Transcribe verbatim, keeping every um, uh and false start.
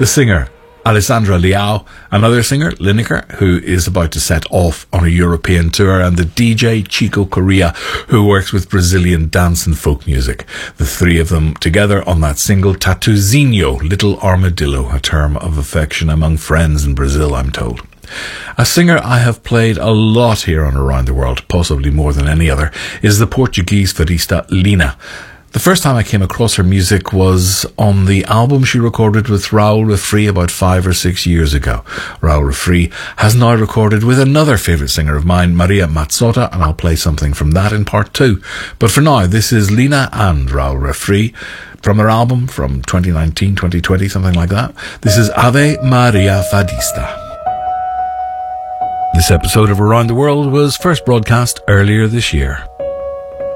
the singer Alessandra Leao, another singer, Lineker, who is about to set off on a European tour, and the D J Chico Correa, who works with Brazilian dance and folk music. The three of them together on that single Tatuzinho, Little Armadillo, a term of affection among friends in Brazil, I'm told. A singer I have played a lot here on Around the World, possibly more than any other, is the Portuguese fadista Lina. The first time I came across her music was on the album she recorded with Raul Refri about five or six years ago. Raul Refri has now recorded with another favourite singer of mine, Maria Mazzotta, and I'll play something from that in part two. But for now, this is Lina and Raul Refri from their album from twenty nineteen, twenty twenty, something like that. This is Ave Maria Fadista. This episode of Around the World was first broadcast earlier this year.